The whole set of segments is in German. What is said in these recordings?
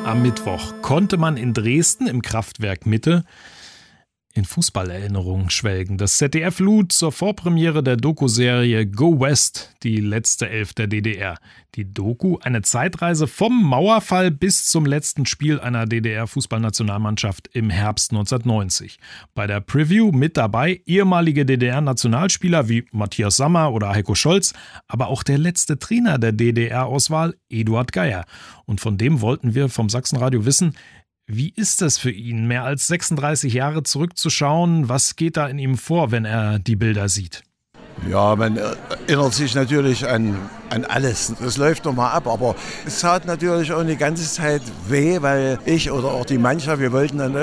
Am Mittwoch konnte man in Dresden im Kraftwerk Mitte in Fußballerinnerungen schwelgen. Das ZDF lud zur Vorpremiere der Doku-Serie Go West, die letzte Elf der DDR. Die Doku, eine Zeitreise vom Mauerfall bis zum letzten Spiel einer DDR-Fußballnationalmannschaft im Herbst 1990. Bei der Preview mit dabei ehemalige DDR-Nationalspieler wie Matthias Sammer oder Heiko Scholz, aber auch der letzte Trainer der DDR-Auswahl, Eduard Geier. Und von dem wollten wir vom Sachsenradio wissen, wie ist es für ihn, mehr als 36 Jahre zurückzuschauen? Was geht da in ihm vor, wenn er die Bilder sieht? Ja, man erinnert sich natürlich an alles. Das läuft nochmal ab, aber es tat natürlich auch eine ganze Zeit weh, weil ich oder auch die Mannschaft, wir wollten dann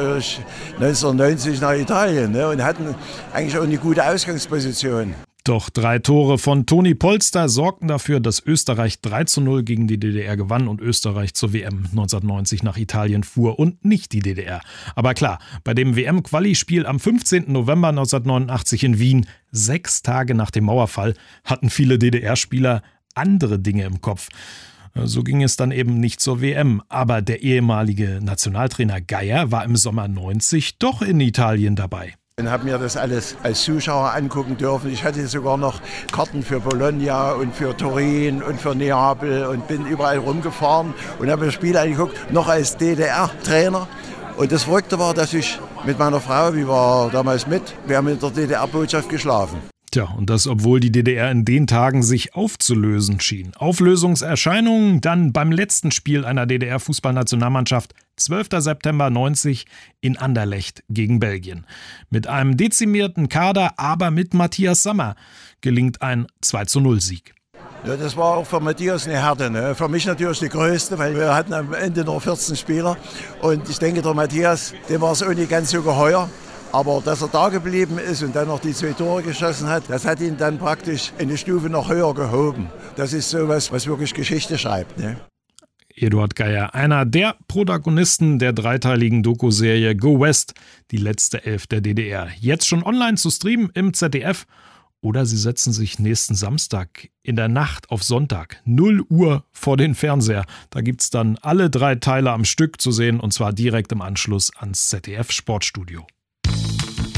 1990 nach Italien, ne, und hatten eigentlich auch eine gute Ausgangsposition. Doch 3 Tore von Toni Polster sorgten dafür, dass Österreich 3:0 gegen die DDR gewann und Österreich zur WM 1990 nach Italien fuhr und nicht die DDR. Aber klar, bei dem WM-Quali-Spiel am 15. November 1989 in Wien, 6 Tage nach dem Mauerfall, hatten viele DDR-Spieler andere Dinge im Kopf. So ging es dann eben nicht zur WM. Aber der ehemalige Nationaltrainer Geier war im Sommer 90 doch in Italien dabei. Ich habe mir das alles als Zuschauer angucken dürfen. Ich hatte sogar noch Karten für Bologna und für Turin und für Neapel und bin überall rumgefahren und habe mir das Spiel angeguckt, noch als DDR-Trainer. Und das Verrückte war, dass ich mit meiner Frau, wir waren damals mit, wir haben in der DDR-Botschaft geschlafen. Tja, und das, obwohl die DDR in den Tagen sich aufzulösen schien. Auflösungserscheinungen dann beim letzten Spiel einer DDR-Fußballnationalmannschaft, 12. September 90 in Anderlecht gegen Belgien. Mit einem dezimierten Kader, aber mit Matthias Sammer gelingt ein 2:0-Sieg. Ja, das war auch für Matthias eine Härte, ne? Für mich natürlich die größte, weil wir hatten am Ende nur 14 Spieler. Und ich denke, der Matthias, dem war es auch nicht ganz so geheuer. Aber dass er da geblieben ist und dann noch die 2 Tore geschossen hat, das hat ihn dann praktisch eine Stufe noch höher gehoben. Das ist sowas, was wirklich Geschichte schreibt, ne? Eduard Geier, einer der Protagonisten der dreiteiligen Doku-Serie Go West, die letzte Elf der DDR. Jetzt schon online zu streamen im ZDF. Oder Sie setzen sich nächsten Samstag in der Nacht auf Sonntag 0 Uhr vor den Fernseher. Da gibt's dann alle 3 Teile am Stück zu sehen und zwar direkt im Anschluss ans ZDF Sportstudio.